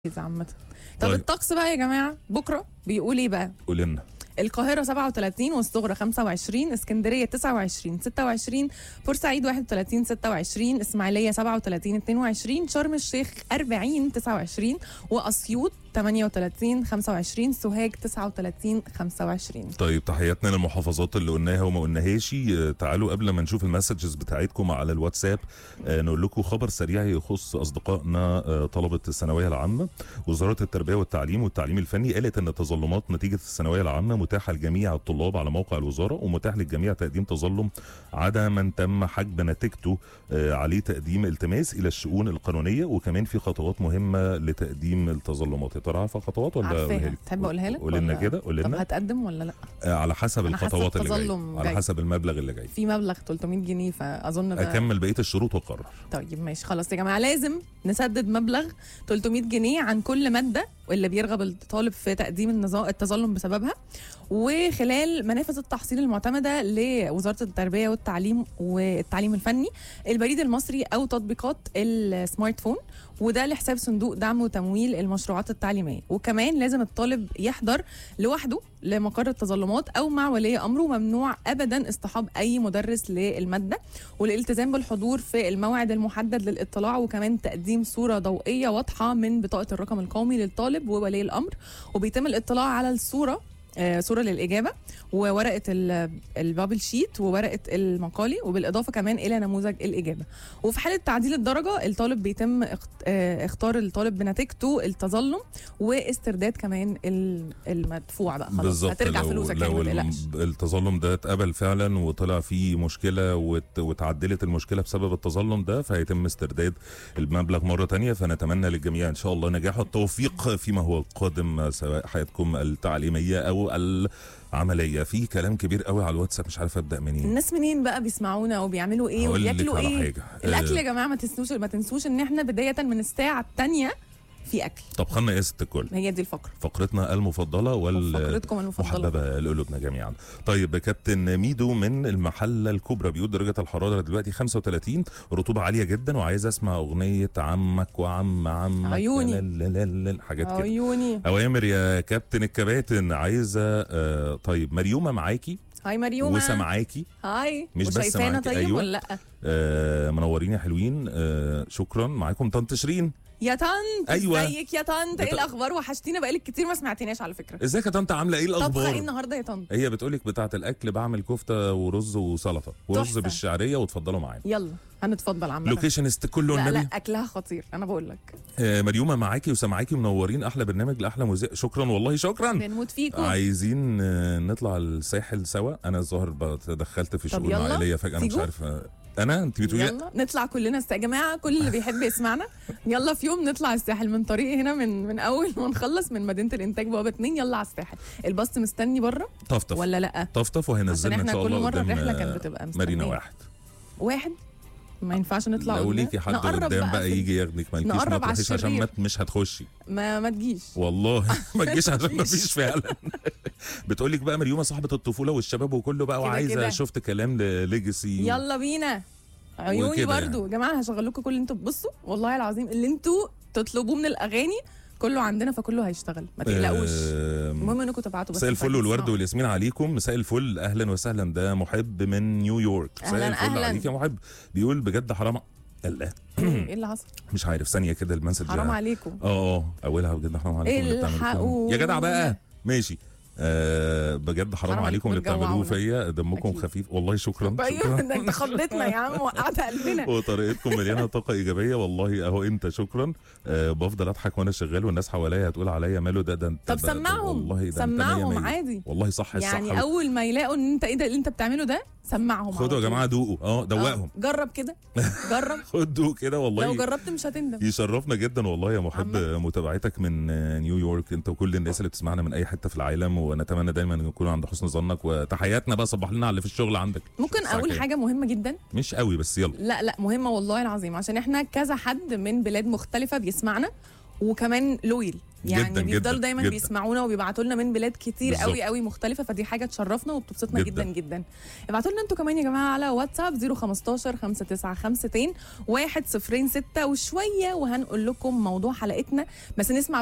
عامة. طب طيب. الطقس بقى يا جماعة بكرة بيقول ايه بقى؟ قولي لنا. القاهرة 37 والصغرى 25، اسكندرية 29 26، بورسعيد 31 26، اسماعيلية 37 22، شرم الشيخ 40 29، واسيوط 38 25، سوهاج 39 25. طيب تحياتنا للمحافظات اللي قلناها وما قلناهاش. تعالوا قبل ما نشوف المسجز بتاعتكم على الواتساب نقول لكم خبر سريع يخص اصدقائنا طلبه الثانويه العامه. وزاره التربيه والتعليم الفني قالت ان التظلمات نتيجه الثانويه العامه متاحه لجميع الطلاب على موقع الوزاره، ومتاح للجميع تقديم تظلم عدا من تم حجب نتيجته عليه تقديم التماس الى الشؤون القانونيه. وكمان في خطوات مهمه لتقديم التظلمات. يا ترى عارفه خطوات ولا عارفاها؟ تحب اقولها لك؟ قول لنا كده، قول طب لنا. هتقدم ولا لا؟ على حسب الخطوات اللي جايه، على حسب المبلغ اللي جاي. في مبلغ 300 جنيه فاظن ده اكمل بقيه الشروط واقرر. طيب ماشي خلاص يا جماعه، لازم نسدد مبلغ 300 جنيه عن كل ماده واللي بيرغب الطالب في تقديم التظلم بسببها، وخلال منافذ التحصيل المعتمده لوزاره التربيه والتعليم الفني، البريد المصري او تطبيقات السمارت فون، وده لحساب صندوق دعم وتمويل المشروعات التعليميه. وكمان لازم الطالب يحضر لوحده لمقر التظلمات او مع ولي امره، ممنوع ابدا اصطحاب اي مدرس للماده، والالتزام بالحضور في الموعد المحدد للاطلاع، وكمان تقديم صوره ضوئيه واضحه من بطاقه الرقم القومي للطالب وولي الامر، وبيتم الاطلاع على الصوره صورة للإجابة وورقة البابل شيت وورقة المقالي، وبالإضافة كمان إلى نموذج الإجابة. وفي حالة تعديل الدرجة الطالب بيتم اختار الطالب بنتيجته التظلم واسترداد كمان المدفوع بقى. خلاص هترجع فلوسك لو ما تقلقش. التظلم ده اتقبل فعلا وطلع فيه مشكلة وتعدلت المشكلة بسبب التظلم ده، فهيتم استرداد المبلغ مرة تانية. فنتمنى للجميع إن شاء الله نجاح والتوفيق فيما هو القادم، سواء حياتكم التعليمية أو العمليه. في كلام كبير قوي على الواتساب، مش عارف ابدا منين. الناس منين بقى بيسمعونا وبيعملوا ايه وبياكلوا ايه؟ حاجة. الاكل يا جماعه ما تنسوش ان احنا بدايه من الساعه الثانيه في اكل. طبخنا يا ست الكل. هي دي الفقره، فقرتنا المفضله فقرتكم المفضله محببه لقلوبنا جميعا. طيب كابتن ميدو من المحله الكبرى بيقول درجه الحراره دلوقتي 35، رطوبه عاليه جدا، وعايز اسمع اغنيه عمك عمك عيوني حاجات كده. عيوني اوامر يا كابتن الكباتن. عايزه طيب مريومه معاكي. هاي مريومه. وسامعاكي. هاي مش بس شايفانا طيب أيوة. ولا لا؟ منورين يا حلوين. شكرا. معاكم طنط شيرين. يا طنط. أيوة. ازيك يا طنط؟ ايه الاخبار؟ وحشتينا بقالك كتير ما سمعتناش على فكره. ازيك يا طنط؟ عامله ايه الاخبار؟ طبخه ايه النهارده يا طنط؟ هي بتقولك بتاعه الاكل بعمل كفته ورز وسلطه ورز تحفة. بالشعريه، وتفضلوا معانا. يلا هنتفضل عامه. لوكيشن كله لا النبي. لا اكلها خطير انا بقول لك. مريومه معاكي وسامعاكي، منورين. احلى برنامج لاحلى مذيع. شكرا والله شكرا. بنموت فيكم. عايزين نطلع الساحل سوا. انا الظاهر دخلت في شؤون عائليه فجاه، انا مش عارف. انت بتقولي يلا نطلع كلنا يا جماعه، كل اللي بيحب يسمعنا يلا في يوم نطلع الساحل من طريق هنا من اول ما نخلص من مدينه الانتاج بوابه 2. يلا على الساحل. الباص مستني بره طفطف ولا لا؟ طفطف وهينزلنا ان شاء الله. كل مره الرحله كانت بتبقى مستنيه مارينا واحد. ما ينفعش نطلع. لو ليكي حد قدام بقى يجي ياخدك، ما تجيش، ما تروحيش عشان مش هتخشي. ما تجيش والله ما تجيش عشان ما فيش فعلا. بتقول لك بقى مريومه صاحبه الطفوله والشباب وكله بقى، وعايزه شفت كلام لليجاسي. يلا بينا. عيوني برضو يا جماعه هشغل لكم كل اللي انتوا بصوا والله العظيم اللي انتوا تطلبوه من الاغاني كله عندنا، فكله هيشتغل ما تقلقوش. المهم انكم تبعتوا بس. مساء الفل والورد والياسمين عليكم. مساء الفل، اهلا وسهلا. ده محب من نيويورك. مساء الفل عليك يا محب. بيقول بجد حرام. الله ايه اللي حصل؟ مش عارف، ثانيه كده المسج. حرام عليكم. اولها بجد حرام عليكم اللي بتعملوه يا جدع بقى. ماشي. بجد حرام عليكم اللي بتعملوه فيا. دمكم خفيف والله. شكرا. ايوه ده انت خضتنا يا عم، وقعت قلبنا. وطريقتكم مليانه طاقه ايجابيه والله. اهو انت شكرا. بفضل اضحك وانا شغال، والناس حواليا هتقول عليا ماله ده انت. طب سمعهم والله سمعهم عادي والله. صح يعني اول ما يلاقوا ان انت ايه ده اللي انت بتعمله ده سمعهم. خدوا يا جماعه دوقوا. دوقهم. جرب كده. جرب. خد دوق كده والله. لو جربت مش هتندم. يشرفنا جدا والله يا محب متابعتك من نيويورك، انت وكل الناس اللي بتسمعنا من اي حته في العالم. ونتمنى دايما نكون عند حسن ظنك. وتحياتنا بقى، صبح لنا على اللي في الشغل عندك. ممكن اقول حاجه مهمه جدا؟ مش قوي بس يلا. لا مهمه والله العظيم، عشان احنا كذا حد من بلاد مختلفه بيسمعنا وكمان لويل. يعني جداً بيفضلوا جداً دايما جداً. بيسمعونا وبيبعتوا لنا من بلاد كتير بالظبط. قوي قوي مختلفه، فدي حاجه تشرفنا وبتبسطنا جداً. جدا جدا. ابعتوا لنا انتوا كمان يا جماعه على واتساب 015 5952 106 وشويه، وهنقول لكم موضوع حلقتنا، بس نسمع